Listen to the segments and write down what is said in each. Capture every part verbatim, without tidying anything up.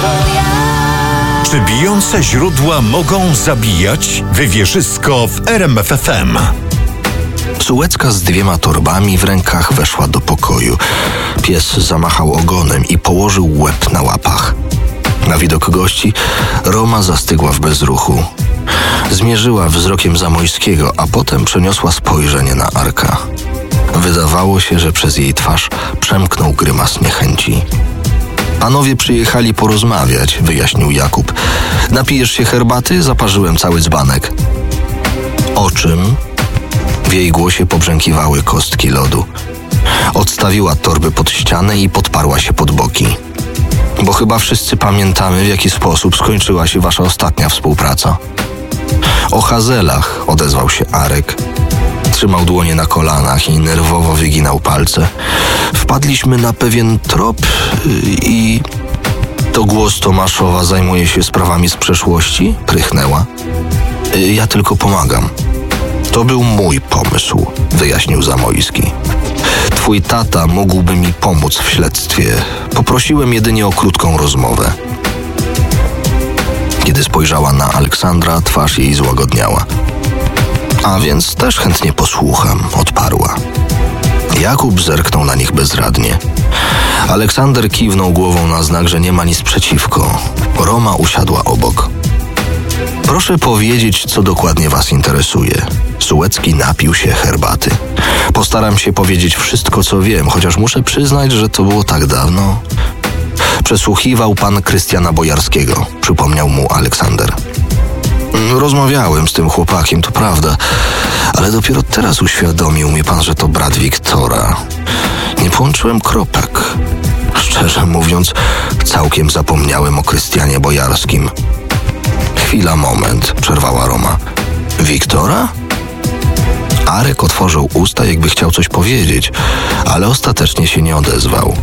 Czy bijące źródła mogą zabijać? Wywierzysko w R M F F M. Sułecka z dwiema torbami w rękach weszła do pokoju. Pies zamachał ogonem i położył łeb na łapach. Na widok gości Roma zastygła w bezruchu. Zmierzyła wzrokiem Zamojskiego, a potem przeniosła spojrzenie na Arka. Wydawało się, że przez jej twarz przemknął grymas niechęci. Panowie przyjechali porozmawiać, wyjaśnił Jakub. Napijesz się herbaty? Zaparzyłem cały dzbanek. O czym? W jej głosie pobrzękiwały kostki lodu. Odstawiła torby pod ścianę i podparła się pod boki. Bo chyba wszyscy pamiętamy, w jaki sposób skończyła się wasza ostatnia współpraca. O Hazelach, odezwał się Arek. Trzymał dłonie na kolanach i nerwowo wyginał palce. Wpadliśmy na pewien trop i... To głos Tomaszowa zajmuje się sprawami z przeszłości? Prychnęła. Ja tylko pomagam. To był mój pomysł, wyjaśnił Zamojski. Twój tata mógłby mi pomóc w śledztwie. Poprosiłem jedynie o krótką rozmowę. Kiedy spojrzała na Aleksandra, twarz jej złagodniała. A więc też chętnie posłucham, odparła. Jakub zerknął na nich bezradnie. Aleksander kiwnął głową na znak, że nie ma nic przeciwko. Roma usiadła obok. Proszę powiedzieć, co dokładnie was interesuje. Sułecki napił się herbaty. Postaram się powiedzieć wszystko, co wiem, chociaż muszę przyznać, że to było tak dawno. Przesłuchiwał pan Krystiana Bojarskiego, przypomniał mu Aleksander. Rozmawiałem z tym chłopakiem, to prawda, ale dopiero teraz uświadomił mi pan, że to brat Wiktora. Nie połączyłem kropek. Szczerze mówiąc, całkiem zapomniałem o Krystianie Bojarskim. Chwila, moment, przerwała Roma. Wiktora? Arek otworzył usta, jakby chciał coś powiedzieć, ale ostatecznie się nie odezwał.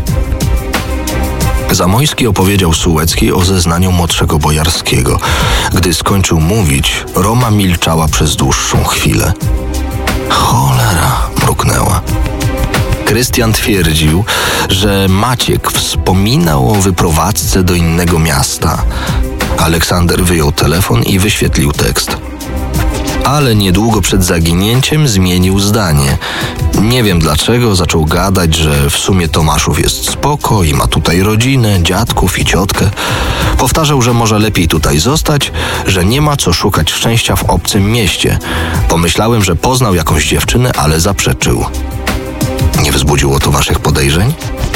Zamojski opowiedział Sułeckiej o zeznaniu młodszego Bojarskiego. Gdy skończył mówić, Roma milczała przez dłuższą chwilę. Cholera, mruknęła. Krystian twierdził, że Maciek wspominał o wyprowadzce do innego miasta. Aleksander wyjął telefon i wyświetlił tekst. Ale niedługo przed zaginięciem zmienił zdanie. Nie wiem dlaczego, zaczął gadać, że w sumie Tomaszów jest spoko i ma tutaj rodzinę, dziadków i ciotkę. Powtarzał, że może lepiej tutaj zostać, że nie ma co szukać szczęścia w obcym mieście. Pomyślałem, że poznał jakąś dziewczynę, ale zaprzeczył. Nie wzbudziło to waszych podejrzeń?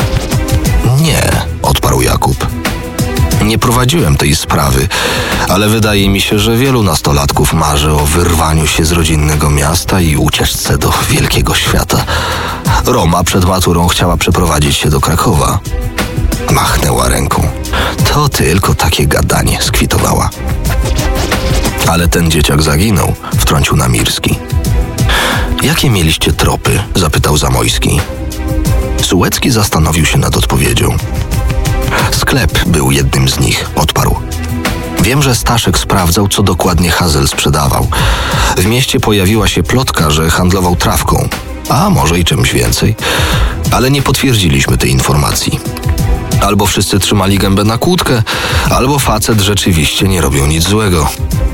Nie, odparł Jakub. Nie prowadziłem tej sprawy, ale wydaje mi się, że wielu nastolatków marzy o wyrwaniu się z rodzinnego miasta i ucieczce do wielkiego świata. Roma przed maturą chciała przeprowadzić się do Krakowa. Machnęła ręką. To tylko takie gadanie, skwitowała. Ale ten dzieciak zaginął, wtrącił Namirski. Jakie mieliście tropy? Zapytał Zamojski. Sułecki zastanowił się nad odpowiedzią. Sklep był jednym z nich, odparł. Wiem, że Staszek sprawdzał, co dokładnie Hazel sprzedawał. W mieście pojawiła się plotka, że handlował trawką, a może i czymś więcej, ale nie potwierdziliśmy tej informacji. Albo wszyscy trzymali gębę na kłódkę, albo facet rzeczywiście nie robił nic złego.